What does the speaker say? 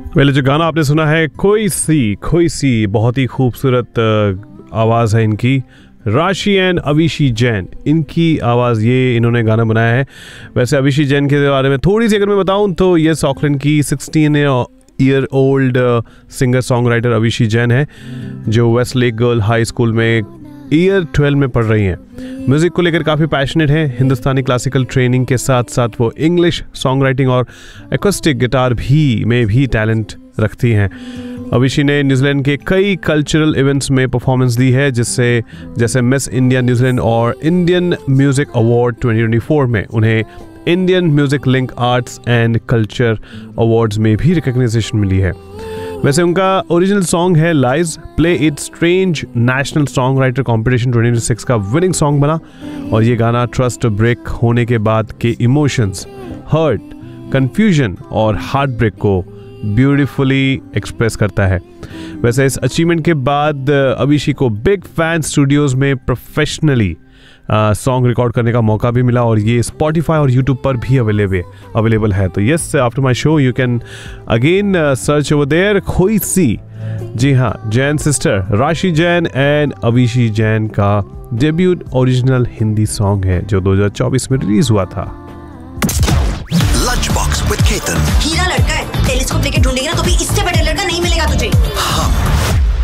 पहले जो गाना आपने सुना है खोई सी बहुत ही खूबसूरत आवाज़ है इनकी, राशि एंड अविशी जैन इनकी आवाज़, ये इन्होंने गाना बनाया है। वैसे अविशी जैन के बारे में थोड़ी सी अगर मैं बताऊं तो ये ऑकलैंड की 16 old singer song writer Avishi Jain है, जो West Lake girl high school में ईयर 12 में पढ़ रही हैं। म्यूज़िक को लेकर काफ़ी पैशनेट हैं। हिंदुस्तानी क्लासिकल ट्रेनिंग के साथ साथ वो इंग्लिश सॉन्ग राइटिंग और एक्वेस्टिक गिटार में भी टैलेंट रखती हैं। अविशी ने न्यूजीलैंड के कई कल्चरल इवेंट्स में परफॉर्मेंस दी है, जैसे मिस इंडिया न्यूजीलैंड और इंडियन म्यूज़िक अवार्ड 2024 में उन्हें Indian music link arts and culture awards में भी रिकग्नाइजेशन मिली है। वैसे उनका ओरिजिनल सॉन्ग है lies, play it strange national song writer competition 2026 का विनिंग सॉन्ग बना, और ये गाना ट्रस्ट ब्रेक होने के बाद के इमोशंस, हर्ट, कंफ्यूजन और हार्ट ब्रेक को ब्यूटीफुली एक्सप्रेस करता है। वैसे इस अचीवमेंट के बाद अविशी को बिग फैन स्टूडियोज में प्रोफेशनली सॉन्ग रिकॉर्ड करने का मौका भी मिला, और ये स्पॉटिफाई और यूट्यूब पर भी अवेलेबल है। तो yes, after my show you can again search over there खोई सी। जी हाँ, जैन सिस्टर राशि जैन एंड अविशी जैन का डेब्यूट ओरिजिनल हिंदी सॉन्ग है जो 2024 में रिलीज हुआ था। Lunch box with Ketan. हीरा लड़का है, टेलीस्कोप लेके ढूंढेगा ना तो भी इससे बड़ा लड़का नहीं मिलेगा तुझे। हम